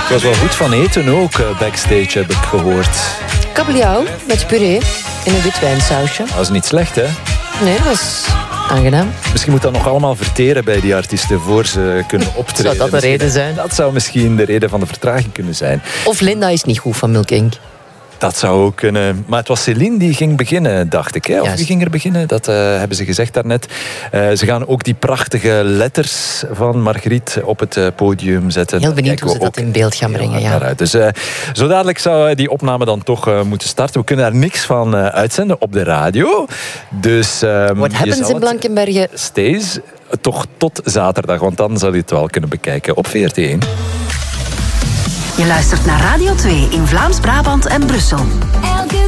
Het was wel goed van eten ook, backstage heb ik gehoord. Kabeljauw met puree in een wit wijnsausje. Dat is niet slecht, hè? Nee, dat was aangenaam. Misschien moet dat nog allemaal verteren bij die artiesten voor ze kunnen optreden. Zou dat de reden zijn? Dat zou misschien de reden van de vertraging kunnen zijn. Of Linda is niet goed van Milk Inc. Dat zou ook kunnen. Maar het was Céline die ging beginnen, dacht ik. Hè? Of Juist. wie ging er beginnen? Dat hebben ze gezegd daarnet. Ze gaan ook die prachtige letters van Margriet op het podium zetten. Heel benieuwd hoe ze Kijken we dat in beeld gaan brengen. Ja. daaruit. Dus zo dadelijk zou die opname dan toch moeten starten. We kunnen daar niks van uitzenden op de radio. Dus What happens in Blankenberge? Steeds toch tot zaterdag, want dan zal je het wel kunnen bekijken op VRT1. Je luistert naar Radio 2 in Vlaams-Brabant en Brussel.